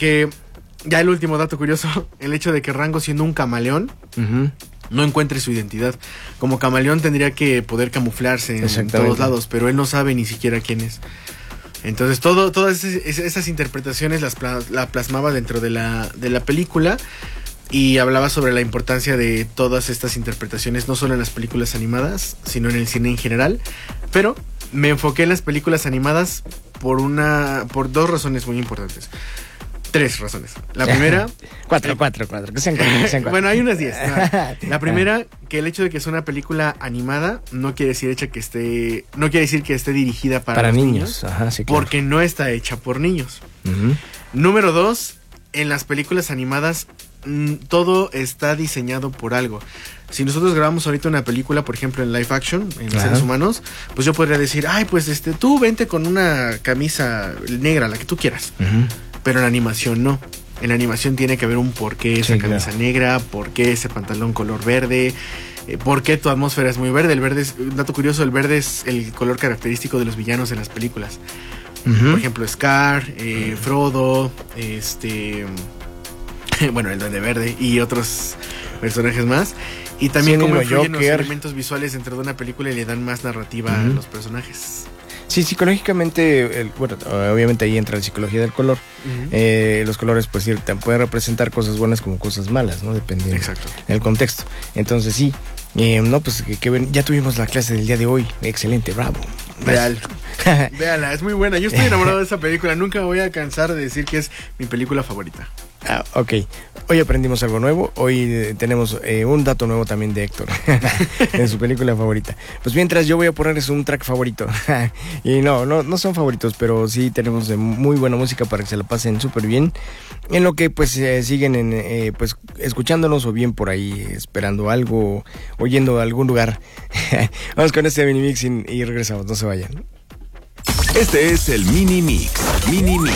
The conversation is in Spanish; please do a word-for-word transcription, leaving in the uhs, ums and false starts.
que, ya el último dato curioso, el hecho de que Rango, siendo un camaleón, uh-huh, no encuentre su identidad. Como camaleón tendría que poder camuflarse en todos lados, pero él no sabe ni siquiera quién es. Entonces todo, todas esas, esas interpretaciones las la plasmaba dentro de la, de la película, y hablaba sobre la importancia de todas estas interpretaciones, no solo en las películas animadas, sino en el cine en general. Pero me enfoqué en las películas animadas por una, por dos razones muy importantes. Tres razones. La primera... cuatro, cuatro, cuatro. Que sean cuatro, que sean cuatro. Bueno, hay unas diez. No. La primera, que el hecho de que sea una película animada no quiere decir hecha que esté... No quiere decir que esté dirigida para, para los niños. niños. Ajá, sí, claro. Porque no está hecha por niños. Uh-huh. Número dos, en las películas animadas mmm, todo está diseñado por algo. Si nosotros grabamos ahorita una película, por ejemplo, en live action, en los seres humanos, pues yo podría decir, ay, pues este, tú vente con una camisa negra, la que tú quieras. Uh-huh. Pero en la animación no. En la animación tiene que haber un porqué esa sí, camisa claro. negra, por qué ese pantalón color verde, eh, por qué tu atmósfera es muy verde. El verde es, un dato curioso, el verde es el color característico de los villanos en las películas. Uh-huh. Por ejemplo, Scar, eh, Frodo, este, bueno, el Duende Verde y otros personajes más. Y también sí, cómo influyen los elementos visuales dentro de una película y le dan más narrativa uh-huh. a los personajes. Sí, psicológicamente, el, bueno, obviamente ahí entra la psicología del color. Uh-huh. Eh, los colores, pues, sí, pueden representar cosas buenas como cosas malas, ¿no? Dependiendo Exacto. del contexto. Entonces, sí, eh, no, pues, que, que ya tuvimos la clase del día de hoy. Excelente, bravo. Real. Véala, es muy buena. Yo estoy enamorado de esa película. Nunca voy a cansar de decir que es mi película favorita. Ah, ok. Hoy aprendimos algo nuevo. Hoy eh, tenemos eh, un dato nuevo también de Héctor en su película favorita. Pues mientras yo voy a ponerles un track favorito. Y no, no, no son favoritos, pero sí tenemos eh, muy buena música para que se la pasen súper bien. En lo que pues eh, siguen en, eh, pues escuchándonos o bien por ahí esperando algo, oyendo a algún lugar. Vamos con este mini mix y, y regresamos. No se vayan. Este es el mini mix. Mini mix.